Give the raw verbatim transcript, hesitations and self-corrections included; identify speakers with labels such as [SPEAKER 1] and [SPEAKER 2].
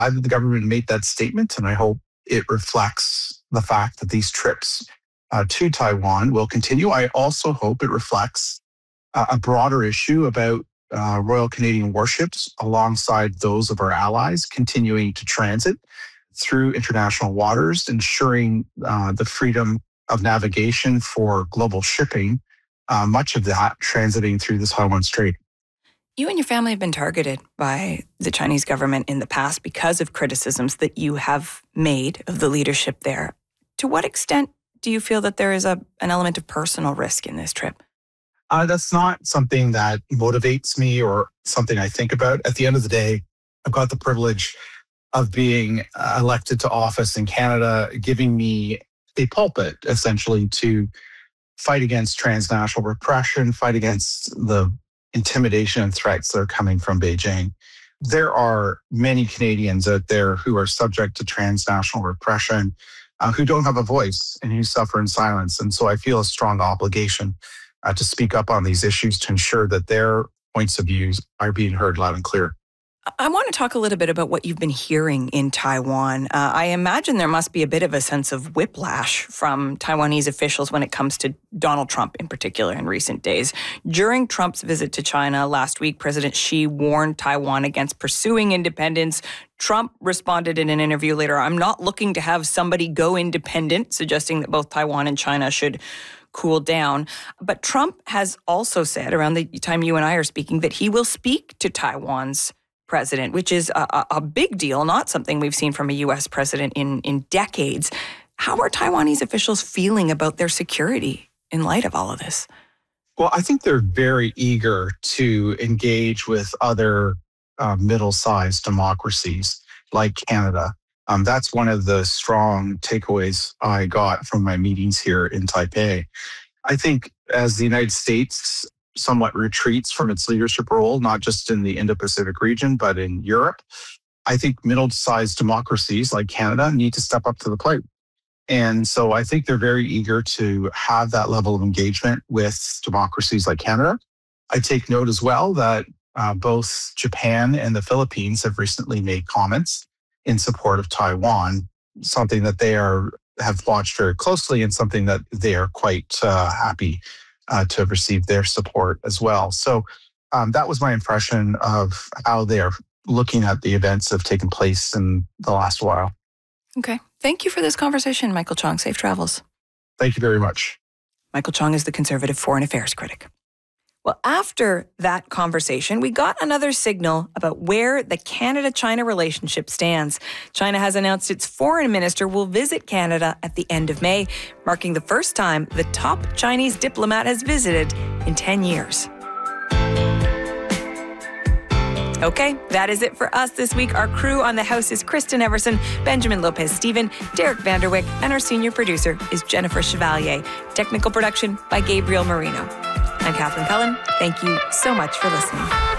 [SPEAKER 1] glad that the government made that statement, and I hope it reflects the fact that these trips uh, to Taiwan will continue. I also hope it reflects uh, a broader issue about uh, Royal Canadian warships alongside those of our allies continuing to transit through international waters, ensuring uh, the freedom of navigation for global shipping, uh, much of that transiting through the Taiwan Strait.
[SPEAKER 2] You and your family have been targeted by the Chinese government in the past because of criticisms that you have made of the leadership there. To what extent do you feel that there is a, an element of personal risk in this trip?
[SPEAKER 1] Uh, that's not something that motivates me or something I think about. At the end of the day, I've got the privilege of being uh, elected to office in Canada, giving me a pulpit, essentially, to fight against transnational repression, fight against the intimidation and threats that are coming from Beijing. There are many Canadians out there who are subject to transnational repression, uh, who don't have a voice and who suffer in silence. And so I feel a strong obligation uh, to speak up on these issues to ensure that their points of view are being heard loud and clear.
[SPEAKER 2] I want to talk a little bit about what you've been hearing in Taiwan. Uh, I imagine there must be a bit of a sense of whiplash from Taiwanese officials when it comes to Donald Trump in particular in recent days. During Trump's visit to China last week, President Xi warned Taiwan against pursuing independence. Trump responded in an interview later, "I'm not looking to have somebody go independent," suggesting that both Taiwan and China should cool down. But Trump has also said, around the time you and I are speaking, that he will speak to Taiwan's president, which is a, a big deal, not something we've seen from a U S president in, in decades. How are Taiwanese officials feeling about their security in light of all of this?
[SPEAKER 1] Well, I think they're very eager to engage with other uh, middle-sized democracies like Canada. Um, that's one of the strong takeaways I got from my meetings here in Taipei. I think as the United States somewhat retreats from its leadership role, not just in the Indo-Pacific region, but in Europe, I think middle-sized democracies like Canada need to step up to the plate. And so I think they're very eager to have that level of engagement with democracies like Canada. I take note as well that uh, both Japan and the Philippines have recently made comments in support of Taiwan, something that they are have watched very closely and something that they are quite uh, happy Uh, to have received their support as well. So um, that was my impression of how they are looking at the events that have taken place in the last while.
[SPEAKER 2] Okay. Thank you for this conversation, Michael Chong. Safe travels.
[SPEAKER 1] Thank you very much.
[SPEAKER 2] Michael Chong is the Conservative Foreign Affairs critic. Well, after that conversation, we got another signal about where the Canada-China relationship stands. China has announced its foreign minister will visit Canada at the end of May, marking the first time the top Chinese diplomat has visited in ten years. Okay, that is it for us this week. Our crew on the house is Kristen Everson, Benjamin Lopez-Steven, Derek Vanderwick, and our senior producer is Jennifer Chevalier. Technical production by Gabriel Marino. I'm Catherine Cullen. Thank you so much for listening.